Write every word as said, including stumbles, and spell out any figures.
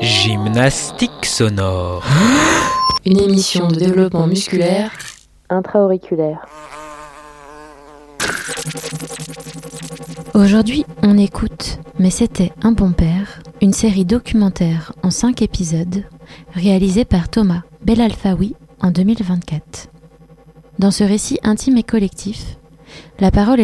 Gymnastique sonore. Une émission de développement musculaire intra-auriculaire. Aujourd'hui, on écoute Mais c'était un bon père, une série documentaire en cinq épisodes, réalisée par Thomas Belalfaoui en deux mille vingt-quatre. Dans ce récit intime et collectif, la parole est